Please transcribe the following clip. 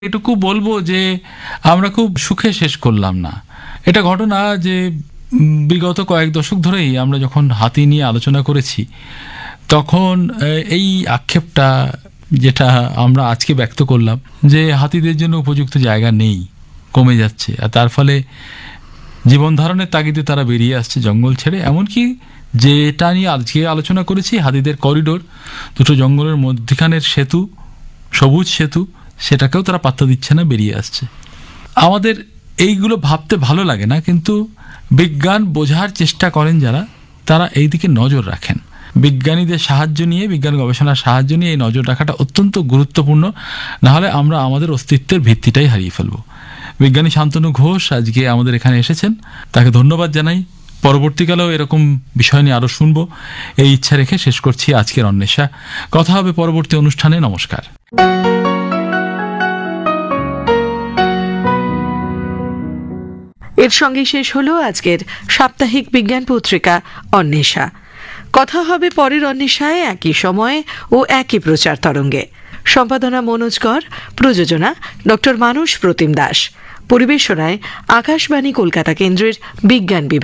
এটুকু বলবো যে আমরা খুব সুখে শেষ করলাম না। এটা ঘটনা যে বিগত কয়েক দশক ধরেই আমরা যখন হাতি নিয়ে আলোচনা করেছি তখন এই আক্ষেপটা যেটা আমরা আজকে ব্যক্ত করলাম যে হাতিদের জন্য উপযুক্ত জায়গা নেই, কমে যাচ্ছে, আর তার ফলে জীবন ধারণের তাগিদে তারা বেরিয়ে আসছে জঙ্গল ছেড়ে। এমনকি যেটা নিয়ে আজকে আলোচনা করেছি, হাতিদের করিডোর, দুটো জঙ্গলের মধ্যখানের সেতু, সবুজ সেতু, সেটাকেও তারা পাত্তা দিচ্ছে না, বেরিয়ে আসছে। আমাদের এইগুলো ভাবতে ভালো লাগে না, কিন্তু বিজ্ঞান বোঝার চেষ্টা করেন যারা, তারা এই দিকে নজর রাখেন। বিজ্ঞানীদের সাহায্য নিয়ে, বিজ্ঞান গবেষণার সাহায্য নিয়ে এই নজর রাখাটা অত্যন্ত গুরুত্বপূর্ণ, নাহলে আমরা আমাদের অস্তিত্বের ভিত্তিটাই হারিয়ে ফেলব। বিজ্ঞানী শান্তনু ঘোষ আজকে আমাদের এখানে এসেছেন, তাকে ধন্যবাদ জানাই। পরবর্তীকালেও এরকম বিষয় নিয়ে আরও শুনবো, এই ইচ্ছা রেখে শেষ করছি আজকের অন্বেষা। কথা হবে পরবর্তী অনুষ্ঠানে। নমস্কার। এর সঙ্গে শেষ হলো আজকের সাপ্তাহিক বিজ্ঞান পত্রিকা অন্বেষা। কথা হবে পরের অন্বেষায়, একই সময়ে ও একই প্রচার তরঙ্গে। সম্পাদনা মনোজ কর, প্রযোজনা ডক্টর মানস প্রতিম দাস, পরিবেশনায় আকাশবাণী কলকাতা কেন্দ্রের বিজ্ঞান বিভাগ।